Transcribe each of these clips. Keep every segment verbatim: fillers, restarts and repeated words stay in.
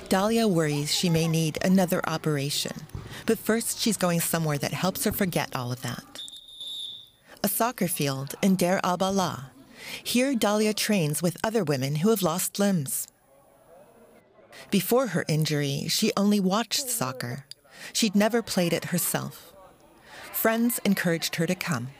Dalia worries she may need another operation, but first she's going somewhere that helps her forget all of that. A soccer field in Deir al-Balah. Here, Dalia trains with other women who have lost limbs. Before her injury, she only watched soccer. She'd never played it herself. Friends encouraged her to come.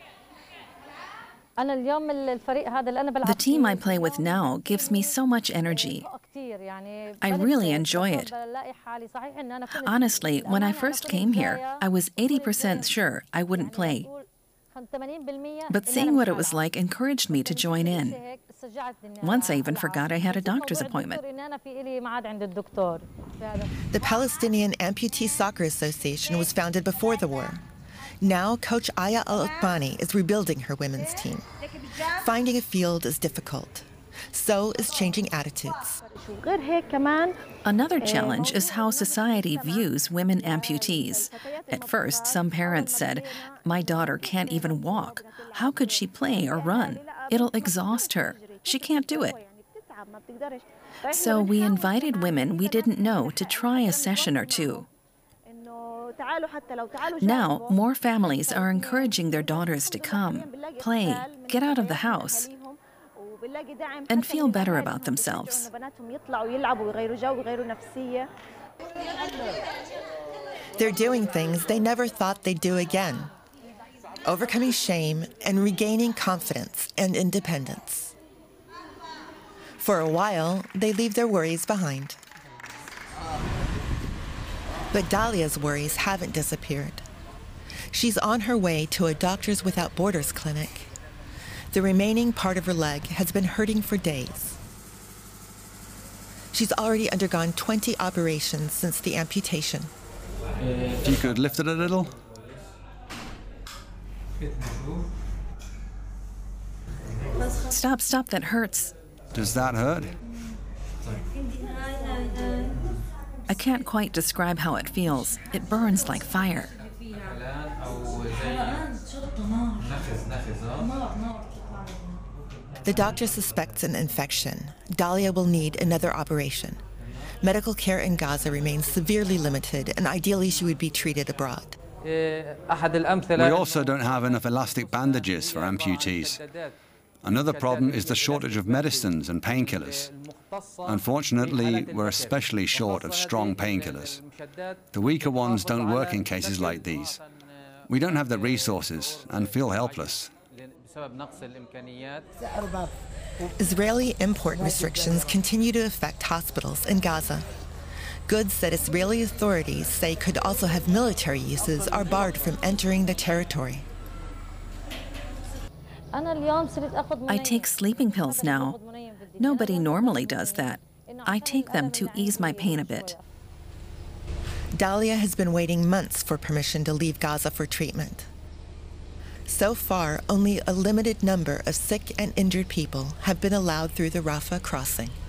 The team I play with now gives me so much energy. I really enjoy it. Honestly, when I first came here, I was eighty percent sure I wouldn't play. But seeing what it was like encouraged me to join in. Once I even forgot I had a doctor's appointment. The Palestinian Amputee Soccer Association was founded before the war. Now, coach Aya Al-Uthmani is rebuilding her women's team. Finding a field is difficult. So is changing attitudes. Another challenge is how society views women amputees. At first, some parents said, "My daughter can't even walk. How could she play or run? It'll exhaust her. She can't do it." So we invited women we didn't know to try a session or two. Now, more families are encouraging their daughters to come, play, get out of the house, and feel better about themselves. They're doing things they never thought they'd do again, overcoming shame and regaining confidence and independence. For a while, they leave their worries behind. But Dalia's worries haven't disappeared. She's on her way to a Doctors Without Borders clinic. The remaining part of her leg has been hurting for days. She's already undergone twenty operations since the amputation. If you could lift it a little. Stop, stop, that hurts. Does that hurt? I can't quite describe how it feels. It burns like fire. The doctor suspects an infection. Dalia will need another operation. Medical care in Gaza remains severely limited, and ideally she would be treated abroad. We also don't have enough elastic bandages for amputees. Another problem is the shortage of medicines and painkillers. Unfortunately, we're especially short of strong painkillers. The weaker ones don't work in cases like these. We don't have the resources and feel helpless. Israeli import restrictions continue to affect hospitals in Gaza. Goods that Israeli authorities say could also have military uses are barred from entering the territory. I take sleeping pills now. Nobody normally does that. I take them to ease my pain a bit. Dalia has been waiting months for permission to leave Gaza for treatment. So far, only a limited number of sick and injured people have been allowed through the Rafah crossing.